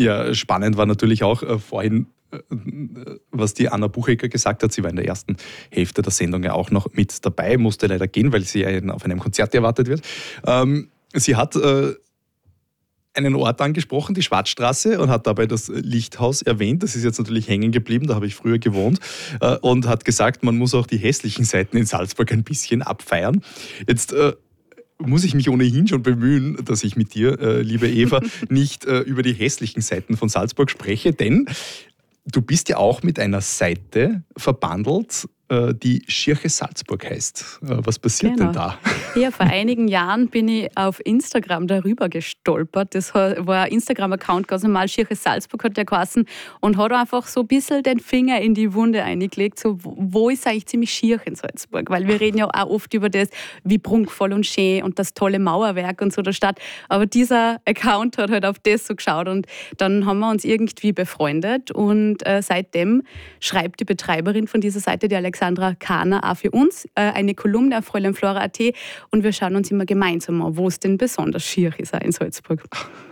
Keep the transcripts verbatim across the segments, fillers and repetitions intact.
Ja, spannend war natürlich auch äh, vorhin, äh, was die Anna Buchecker gesagt hat. Sie war in der ersten Hälfte der Sendung ja auch noch mit dabei, musste leider gehen, weil sie auf einem Konzert erwartet wird. Ähm, sie hat äh, einen Ort angesprochen, die Schwarzstraße, und hat dabei das Lichthaus erwähnt. Das ist jetzt natürlich hängen geblieben, da habe ich früher gewohnt. Äh, und hat gesagt, man muss auch die hässlichen Seiten in Salzburg ein bisschen abfeiern. Jetzt äh, muss ich mich ohnehin schon bemühen, dass ich mit dir, äh, liebe Eva, nicht äh, über die hässlichen Seiten von Salzburg spreche, denn du bist ja auch mit einer Seite verbandelt, äh, die Schirche Salzburg heißt. Äh, was passiert Genau. denn da? Ja, vor einigen Jahren bin ich auf Instagram darüber gestolpert. Das war ein Instagram-Account, ganz normal, Schirche Salzburg hat der geheißen, und hat einfach so ein bisschen den Finger in die Wunde eingelegt, so wo ist eigentlich ziemlich schier in Salzburg, weil wir reden ja auch oft über das, wie prunkvoll und schön und das tolle Mauerwerk und so der Stadt, aber dieser Account hat halt auf das so geschaut, und dann haben wir uns irgendwie befreundet, und äh, seitdem schreibt die Betreiberin von dieser Seite, die Alexandra Kahner, auch für uns äh, eine Kolumne auf Fräulein Flora punkt at, und wir schauen uns immer gemeinsam an, wo es denn besonders schier ist in Salzburg.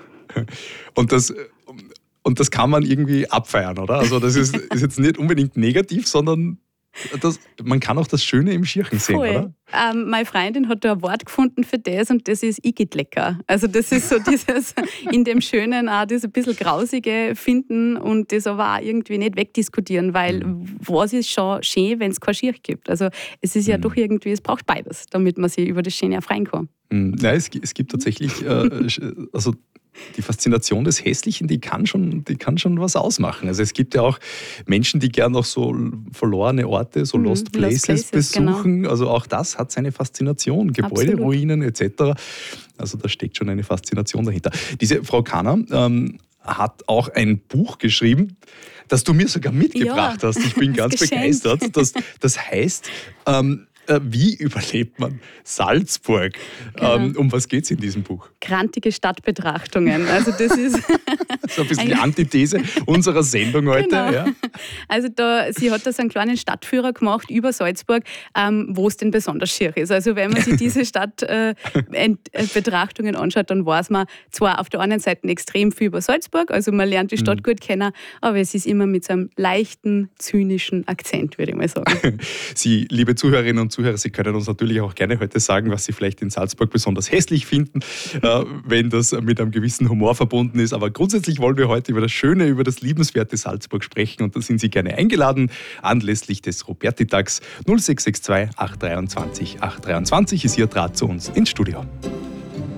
Und das, und das kann man irgendwie abfeiern, oder? Also das ist, ist jetzt nicht unbedingt negativ, sondern das, man kann auch das Schöne im Schirchen sehen, Voll. oder? Ähm, meine Freundin hat da ein Wort gefunden für das, und das ist Igitt lecker. Also das ist so dieses in dem Schönen auch das ein bisschen Grausige finden und das aber auch irgendwie nicht wegdiskutieren, weil mhm. was ist schon schön, wenn es kein Schirch gibt? Also es ist ja mhm. doch irgendwie, es braucht beides, damit man sich über das Schöne erfreuen kann. Mhm. Ja, es, es gibt tatsächlich, äh, also die Faszination des Hässlichen, die kann schon, die kann schon was ausmachen. Also es gibt ja auch Menschen, die gerne auch so verlorene Orte, so Lost mm, Places, Lost Places besuchen. Genau. Also auch das hat seine Faszination. Gebäuderuinen et cetera. Also da steckt schon eine Faszination dahinter. Diese Frau Kahner ähm, hat auch ein Buch geschrieben, das du mir sogar mitgebracht ja, hast. Ich bin ganz geschenkt. begeistert. Das, das heißt... Ähm, Wie überlebt man Salzburg? Genau. Ähm, um was geht es in diesem Buch? Grantige Stadtbetrachtungen. Also das ist so ein bisschen die Antithese unserer Sendung heute. Genau. Ja. Also da, sie hat da so einen kleinen Stadtführer gemacht über Salzburg, ähm, wo es denn besonders schier ist. Also wenn man sich diese Stadtbetrachtungen äh, anschaut, dann weiß man zwar auf der einen Seite extrem viel über Salzburg, also man lernt die Stadt mhm. gut kennen, aber es ist immer mit so einem leichten, zynischen Akzent, würde ich mal sagen. Sie, liebe Zuhörerinnen und Zuhörer, Sie können uns natürlich auch gerne heute sagen, was Sie vielleicht in Salzburg besonders hässlich finden, äh, wenn das mit einem gewissen Humor verbunden ist. Aber grundsätzlich wollen wir heute über das Schöne, über das liebenswerte Salzburg sprechen, und da sind Sie gerne eingeladen. Anlässlich des Roberti-Tags null sechs sechs zwei acht zwei drei acht zwei acht zwei ist Ihr Draht zu uns ins Studio.